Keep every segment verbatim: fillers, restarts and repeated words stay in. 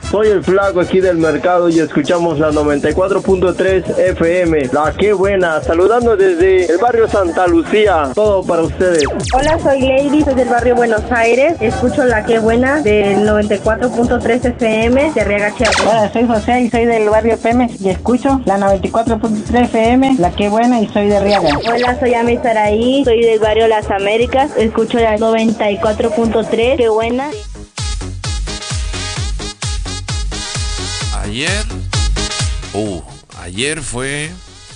Soy el flaco aquí del mercado y escuchamos la noventa y cuatro punto tres F M. La Qué Buena, saludando desde el barrio Santa Lucía. Todo para ustedes. Hola, soy Lady, soy del barrio Buenos Aires. Escucho La Qué Buena del noventa y cuatro punto tres F M de Arriaga, Chiapas. Hola, soy José y soy del barrio Pemex y escucho la noventa y cuatro punto tres F M, La Qué Buena, y soy de Arriaga. Hola, soy Ami Saraí, soy del barrio Las Américas. Escucho la noventa y cuatro punto tres, Qué Buena. Ayer, uh, ayer fue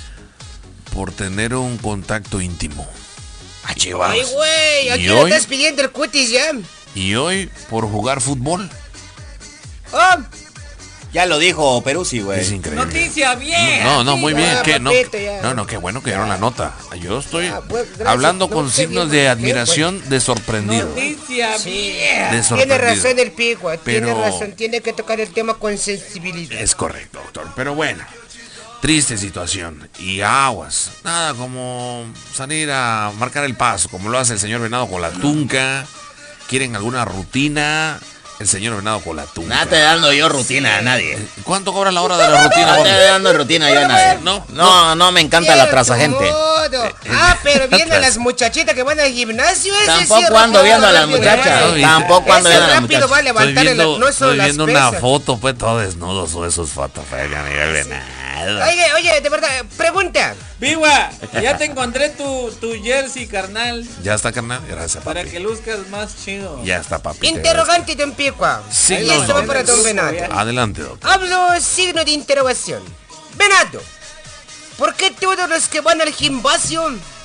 por tener un contacto íntimo. Ay, güey, aquí lo estás pidiendo el cutis ya. Y hoy por jugar fútbol. Oh. Ya lo dijo Peruzzi, güey. Es increíble. Noticia bien. No, no, muy bien. Ya, ¿Qué? No, papito, ya. no, no, qué bueno que dieron la nota. Yo estoy Ah, pues, gracias. hablando No, con qué signos bien, de qué admiración, de sorprendido. Noticia Sí. bien. De Tiene sorprendido. razón el pico, tiene Pero- razón, tiene que tocar el tema con sensibilidad. Es correcto, doctor. Pero bueno, triste situación. Y aguas. Nada como salir a marcar el paso, como lo hace el señor Venado con la tunca. ¿Quieren alguna rutina? El señor Venado con la tunca. Nada te dando yo rutina a nadie. ¿Cuánto cobra la hora de la rutina? Nada te Jorge? dando rutina yo a nadie. No, No, no me encanta la traza gente. Modo. Ah, pero viendo a las muchachitas que van al gimnasio, ese sí Tampoco rápido ando viendo a va las rápido, muchachas. ¿eh? Tampoco ando Ese viendo a las rápido va a muchachas. Estoy levantar viendo, no solo estoy las viendo una pesas. foto, pues todo desnudo, son esos fotos, pues, a Miguel Venado. Oye, oye, de verdad, pregunta. Viva, ya te encontré tu, tu jersey, carnal. Ya está, carnal. Gracias, Para papi. que luzcas más chido. Ya está, papi. Interrogante, don Picua. Sí, Y no, esto va no. para don Venado. Adelante, doctor. Hablo signo de interrogación. Venado, ¿por qué todos los que van al gimnasio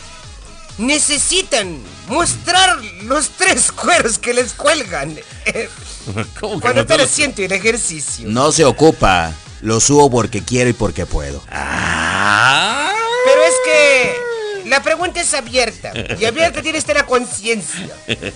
necesitan mostrar los tres cueros que les cuelgan ¿Cómo que cuando no están te lo- haciendo el ejercicio? No se ocupa. Lo subo porque quiero y porque puedo. Ah. Pero es que la pregunta es abierta. Y abierta tiene que estar la conciencia.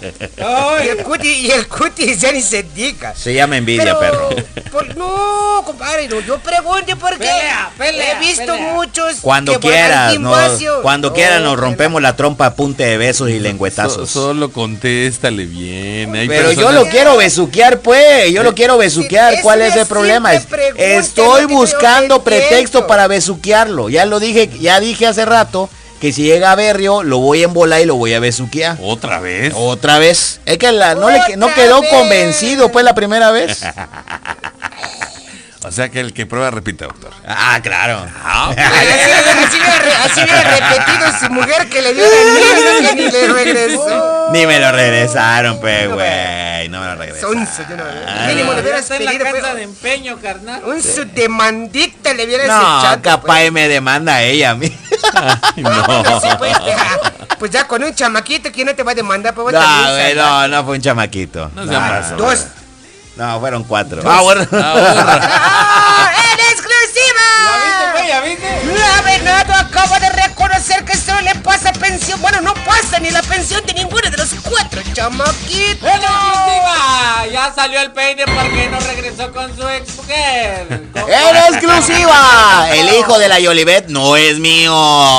Y el cutis, y el cutis ya ni se diga. Se llama envidia, Pero, perro. por- no, compadre, no, yo pregunto porque Pelea, pelea, he visto pelea. muchos Cuando que van al quieras, no, gimnasio. cuando No, quieras nos pero- rompemos la trompa a punta de besos y So- lengüetazos. solo contéstale bien. Hay Pero yo personas- lo quiero besuquear, pues. Yo lo quiero besuquear. Eso ¿Cuál es yo el problema? Es- siempre pregunto, Estoy no te buscando entiendo. pretexto para besuquearlo. Ya lo dije, ya dije hace rato que si llega a Berrio lo voy a embolar y lo voy a besuquear. ¿Otra vez? Otra vez. Es que la, no, le, que- no Otra quedó vez. convencido, pues, la primera vez. O sea que el que prueba repite, doctor. Ah, claro. Ah, Así, así hubiera re- así hubiera repetido su mujer que le dio el miedo que ni le regresó. Ni me lo regresaron, pues, güey. No me lo regresaron. Sonso, yo no- Ah, mínimo le Ya hubieras está en la pedido casa pues, de empeño, carnal. un su demandita le hubieras No, echado. capaz y me demanda a ella a mí. Ay, no. Pues, sí, pues, ya, pues ya con un chamaquito que no te va a demandar, pues vos No, también, güey, ¿sabes? no, no fue un chamaquito. No No, sea paso. Dos. no, fueron cuatro. Ah, bueno. ¡Ah, en exclusiva! ¿Ya viste, güey? ¿Ya viste? La Venado acaba de reconocer que solo le pasa pensión. Bueno, no pasa ni la pensión de ninguno de los cuatro chamaquitos. ¡En exclusiva! Ya salió el peine porque no regresó con su ex mujer. ¡En exclusiva! El hijo de la Yolivet no es mío.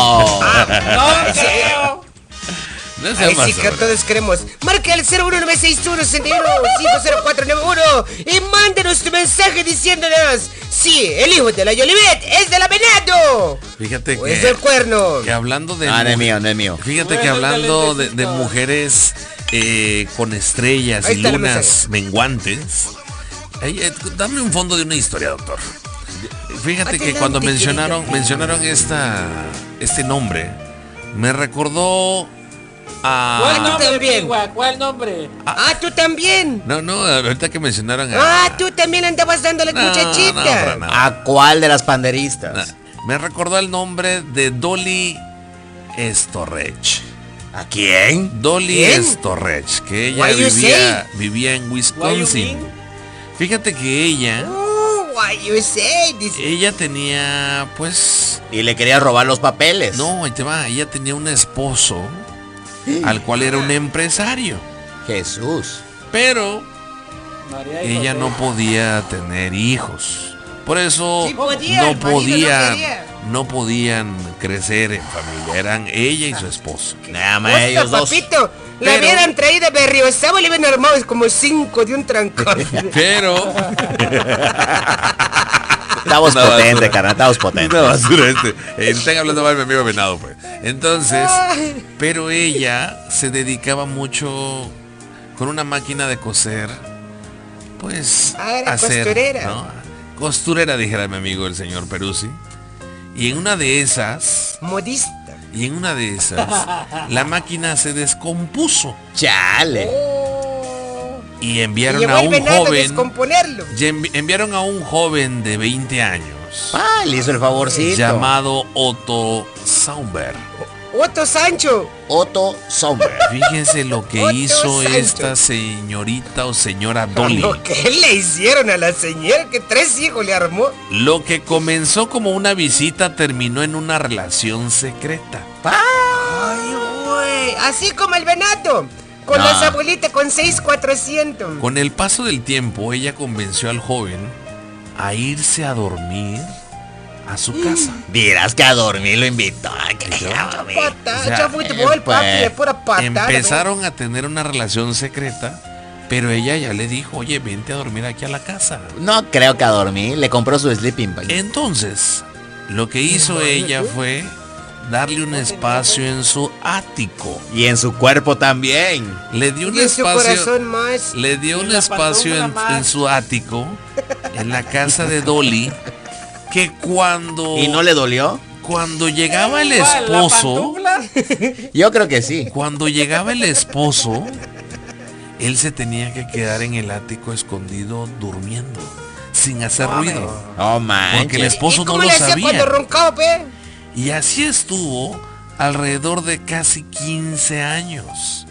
No creo. No sea Ay, sí paso, que ¿verdad? todos queremos. Marca el cero uno nueve seis uno seis uno cinco cero cuatro nueve uno y mándenos tu mensaje diciéndonos si el hijo de la Yolivet es de la Venado Fíjate o que, es del cuerno. que hablando de... Ah, no es mu- mío, no es mío. Fíjate Bueno, que hablando de, de lentecito. mujeres eh, con estrellas Ahí y está la lunas mensaje. menguantes. Ay, eh, dame un fondo de una historia, doctor. Fíjate que Adelante, cuando mencionaron, querida. mencionaron esta, este nombre, me recordó a... ¿Cuál tú nombre, también. Pigua? ¿Cuál nombre? Ah, tú también. No, no, ahorita que mencionaron a... Ah, tú también andabas dándole No, no, muchachita. para nada. ¿A cuál de las panderistas? Me recordó el nombre de Dolly Storrech. ¿A quién? Dolly ¿Quién? Storrech, que ella Why you vivía, vivía en Why you Wisconsin. mean? Fíjate que ella, Oh, why you say this? ella tenía, pues, Y le quería robar los papeles. no, ahí te va, ella tenía un esposo al cual era un empresario, Jesús. pero María y ella José. no podía tener hijos Por eso Sí podía, no el marido no podían, quería. no podían crecer en familia. Eran ella y su esposo. Nada más Hostia, ellos dos. papito, la Pero- hubieran traído de Berriozaba y le hubieran armado como cinco de un trancón. Pero Estamos Una potentes, basura. carnal, estamos potentes. Una basura este. Eh, están hablando mal de mi amigo Venado, pues. Entonces, pero ella se dedicaba mucho con una máquina de coser, pues, Ah, era a hacer, costurera. ¿no? Costurera, dijera mi amigo el señor Peruzzi. Y en una de esas, Modista. y en una de esas, la máquina se descompuso Chale. y Y enviaron llegó a el un venado a joven, descomponerlo. y envi- enviaron a un joven de veinte años Ah, le hizo el favorcito. llamado Otto Saumberg. Otto Sancho. Otto Somber. Fíjense lo que Otto hizo Sancho. esta señorita o señora Dolly. Lo que le hicieron a la señora que tres hijos le armó. Lo que comenzó como una visita terminó en una relación secreta. Ay, güey. Así como el venado. Con No. las abuelitas con seis cuatrocientos. Con el paso del tiempo, ella convenció al joven a irse a dormir a su casa. Dirás que a dormir lo invitó. Ay, que yo? a dormir. Patada, O sea, ya fútbol, eh, papi, de pues, pura patada. Empezaron a tener una relación secreta, pero ella ya le dijo, oye, vente a dormir aquí a la casa. No creo que a dormir. Le compró su sleeping bag. Entonces, lo que hizo ella fue darle un espacio en su ático. Y en su cuerpo también. Le dio un Y en su espacio, corazón más. le dio Y un la espacio en, pantufla más. en su ático, en la casa de Dolly, que cuando ¿Y no le dolió? cuando llegaba el ¿Cuál, la esposo, pantufla? Yo creo que sí. cuando llegaba el esposo, él se tenía que quedar en el ático escondido durmiendo, sin hacer ruido, Oh, porque el manches. esposo ¿Y no cómo lo le hacía cuando sabía. roncaba, pe? Y así estuvo alrededor de casi quince años.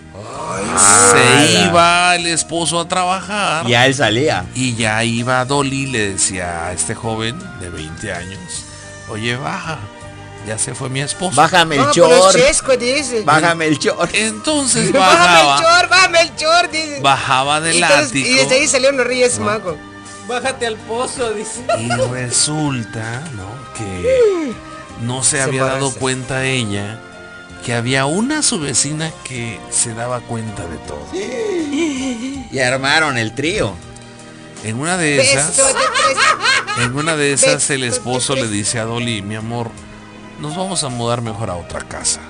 Se iba el esposo a trabajar. Ya él salía. Y ya iba Dolly, le decía a este joven de veinte años, oye, baja, ya se fue mi esposo. Bájame el No, pero short. chesco, dice. Bájame el short. Entonces Bájame el bajaba, chor, bájame el chor, dice. bajaba del Y, entonces- ático y desde ahí salieron los Reyes Magos. Bájate al pozo, dice. y resulta, ¿no? que no se Se había dado embaraza. cuenta ella que había una su vecina que se daba cuenta de todo. Y armaron el trío. En una de Beso esas, de tres. en una de esas Beso el de esposo le tres. dice a Dolly, mi amor, nos vamos a mudar mejor a otra casa.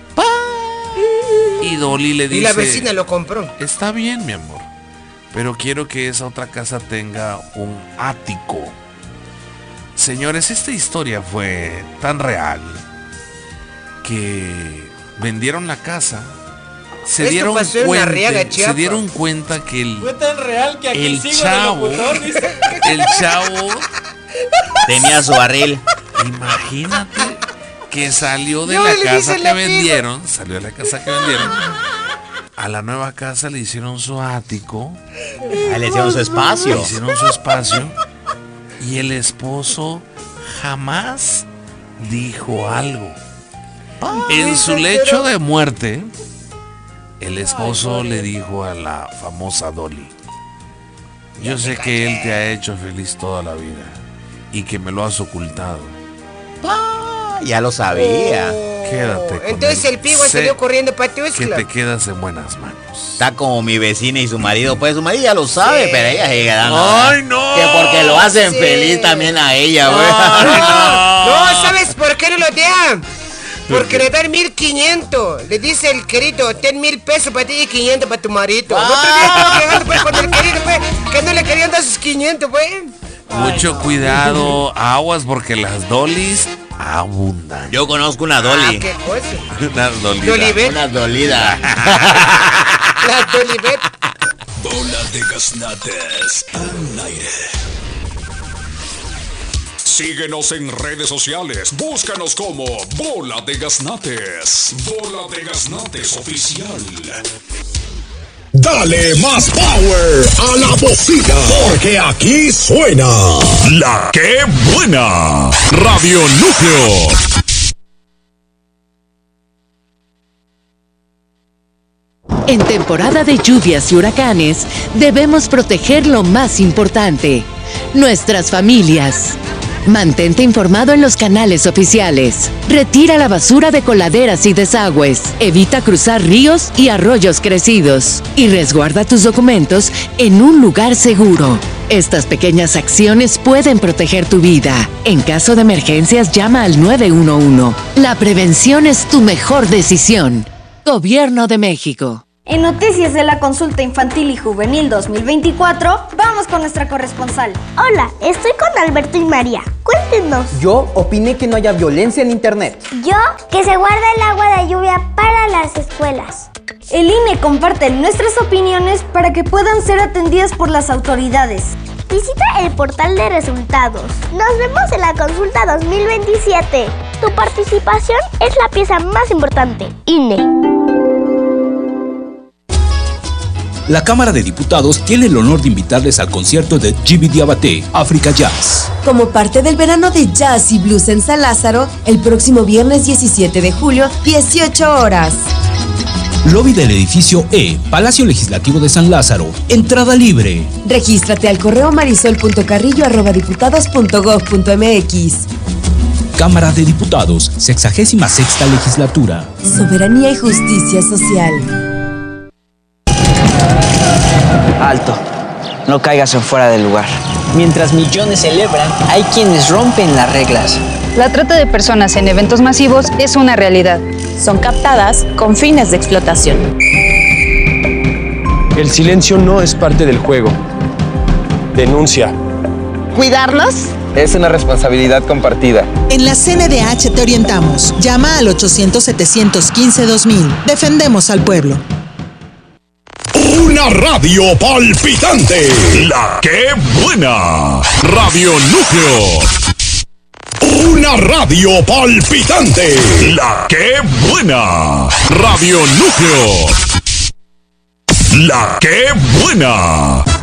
Y Dolly le dice, Y la vecina lo compró. está bien, mi amor, pero quiero que esa otra casa tenga un ático. Señores, esta historia fue tan real que vendieron la casa, se Esto dieron pasó en cuenta, Arriaga, se Chiapas. dieron cuenta que el, Fue tan real que aquí el sigo chavo, de locutor, dice. el chavo, Tenía su barril. imagínate que salió de No, la le casa dicen que la vendieron, salió de la casa que vendieron. A la nueva casa le hicieron su ático, Ahí le hicieron su le espacio. hicieron su espacio y el esposo jamás dijo algo. En su lecho de muerte, el esposo le dijo a la famosa Dolly, yo sé que él te ha hecho feliz toda la vida y que me lo has ocultado. Ah, ya lo sabía. Quédate con Entonces él. el pigo Sé salió corriendo para que Tuxtla. te quedas en buenas manos. Está como mi vecina y su marido. Pues su marido ya lo sabe, Sí. pero ella sigue dando. ¡Ay, no! Que porque lo hacen Sí. feliz también a ella, güey. ¡Ay, No, ¿sabes por qué no lo dejan? Porque le dan mil quinientos. Le dice el querido, ten mil pesos para ti y quinientos para tu marido. El otro día estaba quejando pues con el querido, pues, que no le querían dar sus quinientos, pues. Mucho cuidado, aguas, porque las dolis abundan. Yo conozco una Ah, Dolly. qué cosa. Una dolida. Dolibet. Una dolida. La Dolibet. Bola de gaznates al aire. Síguenos en redes sociales. Búscanos como Bola de Gaznates. Bola de Gaznates Oficial. Dale más power a la bocina, porque aquí suena La Que Buena. Radio Núcleo. En temporada de lluvias y huracanes, debemos proteger lo más importante, nuestras familias. Mantente informado en los canales oficiales. Retira la basura de coladeras y desagües. Evita cruzar ríos y arroyos crecidos. Y resguarda tus documentos en un lugar seguro. Estas pequeñas acciones pueden proteger tu vida. En caso de emergencias, llama al nueve uno uno. La prevención es tu mejor decisión. Gobierno de México. En Noticias de la Consulta Infantil y Juvenil dos mil veinticuatro, vamos con nuestra corresponsal. Hola, estoy con Alberto y María. Cuéntenos. Yo opiné que no haya violencia en internet. Yo, que se guarda el agua de lluvia para las escuelas. El I N E comparte nuestras opiniones para que puedan ser atendidas por las autoridades. Visita el portal de resultados. Nos vemos en la consulta dos mil veintisiete. Tu participación es la pieza más importante. I N E. La Cámara de Diputados tiene el honor de invitarles al concierto de Djiby Diabaté, África Jazz. Como parte del verano de jazz y blues en San Lázaro, el próximo viernes diecisiete de julio, dieciocho horas. Lobby del edificio E, Palacio Legislativo de San Lázaro. Entrada libre. Regístrate al correo marisol punto carrillo arroba diputados punto gob punto mx. Cámara de Diputados, sexagésima sexta legislatura. Soberanía y justicia social. Alto, no caigas en fuera del lugar. Mientras millones celebran, hay quienes rompen las reglas. La trata de personas en eventos masivos es una realidad. Son captadas con fines de explotación. El silencio no es parte del juego. Denuncia. ¿Cuidarlos? Es una responsabilidad compartida. En la C N D H te orientamos. Llama al ochocientos, setecientos quince, dos mil. Defendemos al pueblo. Una radio palpitante. La que buena. Radio Núcleo. Una radio palpitante. La que buena. Radio Núcleo. La que buena.